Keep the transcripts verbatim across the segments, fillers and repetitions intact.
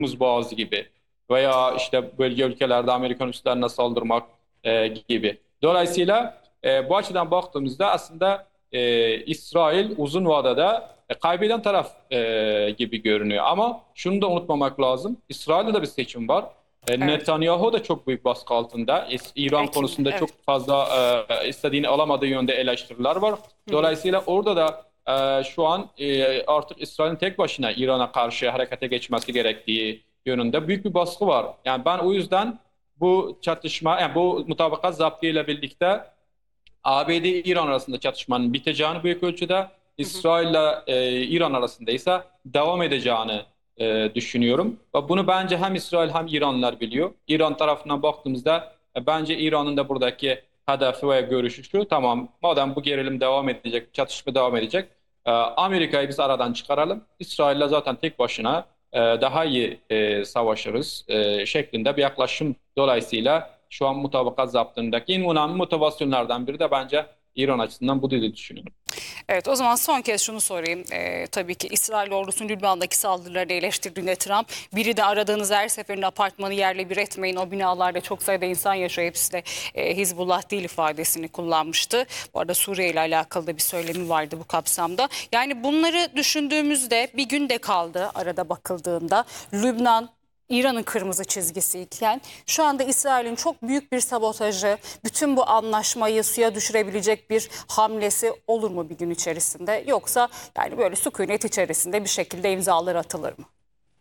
Boğazı gibi veya işte bölge ülkelerde Amerikan üslerine saldırmak e, gibi. Dolayısıyla e, bu açıdan baktığımızda aslında e, İsrail uzun vadede e, kaybeden taraf e, gibi görünüyor. Ama şunu da unutmamak lazım. İsrail'de de bir seçim var. E, Evet. Netanyahu da çok büyük baskı altında. İs- İran Ekim'de. konusunda Evet. çok fazla e, istediğini alamadığı yönde eleştiriler var. Hı hı. Dolayısıyla orada da e, şu an e, artık İsrail'in tek başına İran'a karşı harekete geçmesi gerektiği yönünde büyük bir baskı var. Yani ben o yüzden bu çatışma, yani bu mutabakat zaptı ile birlikte A B D-İran arasında çatışmanın biteceğini büyük ölçüde, Hı hı. İsrail ile e, İran arasında ise devam edeceğini e, düşünüyorum. Ve bunu bence hem İsrail hem İranlılar biliyor. İran tarafından baktığımızda e, bence İran'ın da buradaki hedefi ve görüşü şu: tamam, madem bu gerilim devam edecek, çatışma devam edecek, e, Amerika'yı biz aradan çıkaralım. İsrail'le zaten tek başına e, daha iyi e, savaşırız e, şeklinde bir yaklaşım. Dolayısıyla şu an mutabakat zaptındaki en önemli motivasyonlardan biri de bence İran açısından bu diye düşünüyorum. Evet, o zaman son kez şunu sorayım. Ee, tabii ki İsrail ordusunun Lübnan'daki saldırılarını eleştirdiğinde Trump, biri de aradığınız her seferinde apartmanı yerle bir etmeyin, o binalarda çok sayıda insan yaşıyor, hepsi de e, Hizbullah değil ifadesini kullanmıştı. Bu arada Suriye ile alakalı da bir söylemi vardı bu kapsamda. Yani bunları düşündüğümüzde bir gün de kaldı arada bakıldığında. Lübnan İran'ın kırmızı çizgisiyken şu anda İsrail'in çok büyük bir sabotajı, bütün bu anlaşmayı suya düşürebilecek bir hamlesi olur mu bir gün içerisinde? Yoksa yani böyle sükunet içerisinde bir şekilde imzalar atılır mı?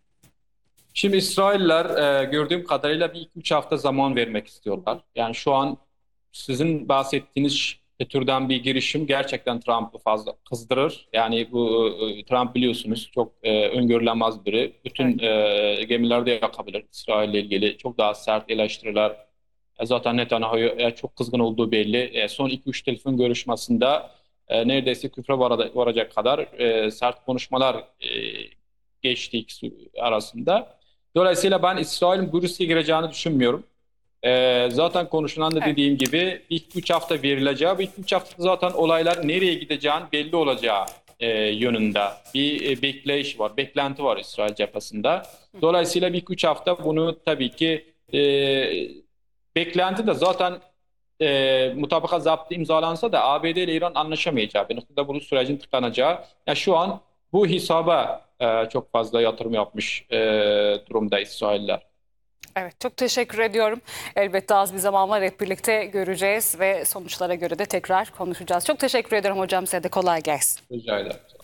Şimdi İsrailler e, gördüğüm kadarıyla bir iki üç hafta zaman vermek istiyorlar. Yani şu an sizin bahsettiğiniz türden bir girişim gerçekten Trump'ı fazla kızdırır. Yani bu e, Trump biliyorsunuz çok e, öngörülemez biri. Evet. Bütün e, gemilerde yakabilir İsrail ile ilgili çok daha sert eleştiriler. E, zaten Netanyahu'ya çok kızgın olduğu belli. E, son iki üç telefon görüşmesinde e, neredeyse küfre vara- varacak kadar e, sert konuşmalar e, geçti ikisi arasında. Dolayısıyla ben İsrail'in bu riske gireceğini düşünmüyorum. Ee, zaten konuşulan da Evet. dediğim gibi ilk üç hafta verileceği, ilk üç haftada zaten olaylar nereye gideceğin belli olacağı e, yönünde bir e, bekleyiş var, beklenti var İsrail cephesinde. Dolayısıyla bir iki üç hafta bunu tabii ki e, beklenti de zaten e, mutabakat zaptı imzalansa da A B D ile İran anlaşamayacağı, bir noktada bunun sürecin tıkanacağı. Yani şu an bu hesaba e, çok fazla yatırım yapmış e, durumda İsrailler. Evet, çok teşekkür ediyorum. Elbette az bir zaman var, hep birlikte göreceğiz ve sonuçlara göre de tekrar konuşacağız. Çok teşekkür ederim hocam, size de kolay gelsin. Rica ederim.